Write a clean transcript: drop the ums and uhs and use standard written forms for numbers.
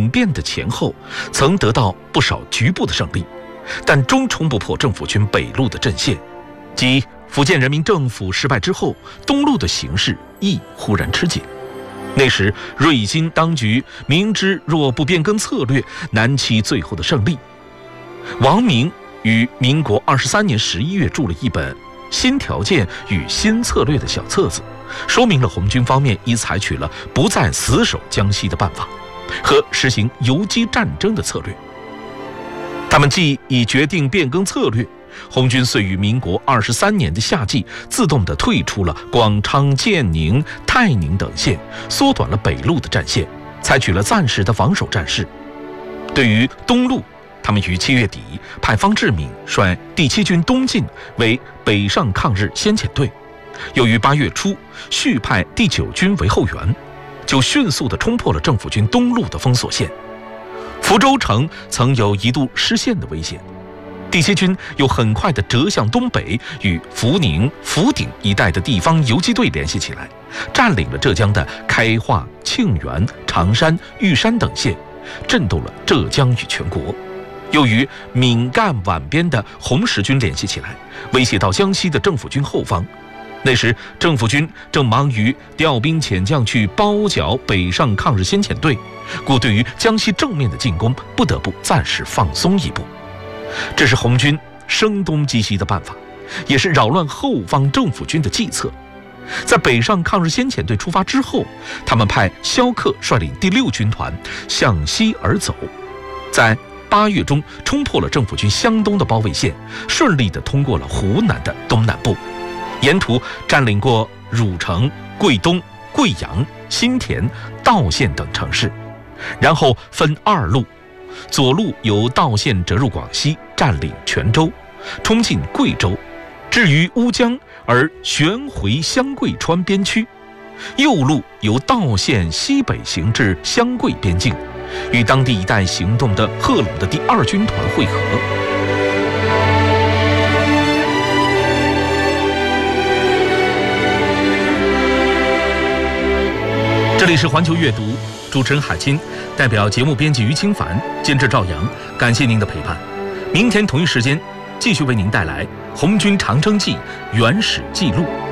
整变的前后，曾得到不少局部的胜利，但终冲不破政府军北路的阵线。即福建人民政府失败之后，东路的形势亦忽然吃紧。那时瑞金当局明知若不变更策略，难期最后的胜利。王明于民国23年11月著了一本《新条件与新策略》的小册子，说明了红军方面已采取了不再死守江西的办法和实行游击战争的策略。他们既已决定变更策略，红军遂于民国23年的夏季自动地退出了广昌、建宁、泰宁等县，缩短了北路的战线，采取了暂时的防守战事。对于东路，他们于7月底派方志敏率第7军东进为北上抗日先遣队，又于8月初续派第9军为后援，就迅速地冲破了政府军东路的封锁线。福州城曾有一度失陷的危险，第7军又很快地折向东北，与福宁、福鼎一带的地方游击队联系起来，占领了浙江的开化、庆元、常山、玉山等县，震动了浙江与全国。又与闽赣皖边的红十军联系起来，威胁到江西的政府军后方。那时政府军正忙于调兵遣将去包剿北上抗日先遣队，故对于江西正面的进攻不得不暂时放松一步。这是红军声东击西的办法，也是扰乱后方政府军的计策。在北上抗日先遣队出发之后，他们派萧克率领第6军团向西而走，在8月中冲破了政府军湘东的包围线，顺利地通过了湖南的东南部，沿途占领过汝城、桂东、贵阳、新田、道县等城市，然后分2路，左路由道县折入广西，占领泉州，冲进贵州，至于乌江而旋回湘桂川边区；右路由道县西北行至湘桂边境，与当地一带行动的贺鲁的第2军团会合。这里是环球阅读，主持人海清，代表节目编辑于清凡，监制赵阳，感谢您的陪伴。明天同一时间继续为您带来《红军长征记》原始记录。